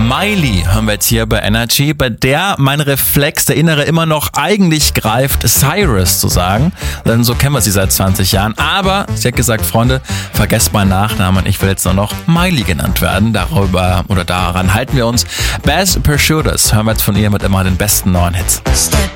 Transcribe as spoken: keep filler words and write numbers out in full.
Miley hören wir jetzt hier bei Energy, bei der mein Reflex, der Innere, immer noch eigentlich greift, Cyrus zu sagen. Denn so kennen wir sie seit zwanzig Jahren. Aber sie hat gesagt, Freunde, vergesst meinen Nachnamen, ich will jetzt nur noch Miley genannt werden. Darüber oder daran halten wir uns. Best Pursuiters hören wir jetzt von ihr mit immer den besten neuen Hits. Step